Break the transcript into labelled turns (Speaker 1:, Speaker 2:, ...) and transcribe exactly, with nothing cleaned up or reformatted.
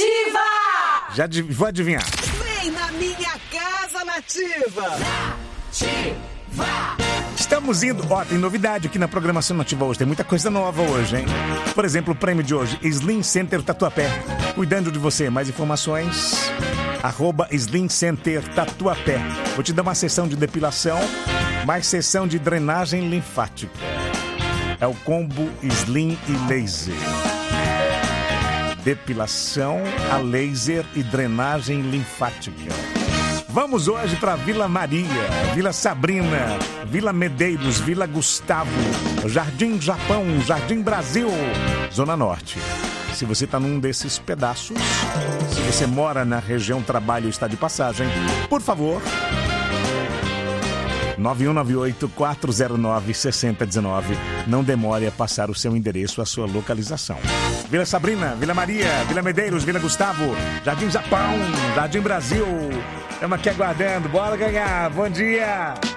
Speaker 1: Nativa!
Speaker 2: Já adi- vou adivinhar.
Speaker 3: Vem na minha casa, Nativa!
Speaker 1: Nativa!
Speaker 2: Estamos indo... Ó, tem novidade aqui na programação Nativa hoje. Tem muita coisa nova hoje, hein? Por exemplo, o prêmio de hoje, Slim Center Tatuapé. Cuidando de você. Mais informações... Arroba Slim Center Tatuapé. Vou te dar uma sessão de depilação, mais sessão de drenagem linfática. É o combo Slim e Laser. Depilação a laser e drenagem linfática. Vamos hoje para Vila Maria, Vila Sabrina, Vila Medeiros, Vila Gustavo, Jardim Japão, Jardim Brasil, Zona Norte. Se você está num desses pedaços, se você mora na região trabalho e está de passagem, por favor, nove um nove oito, quatro zero nove, seis zero um nove. Não demore a passar o seu endereço, a sua localização. Vila Sabrina, Vila Maria, Vila Medeiros, Vila Gustavo, Jardim Japão, Jardim Brasil. Estamos aqui aguardando. Bora ganhar. Bom dia.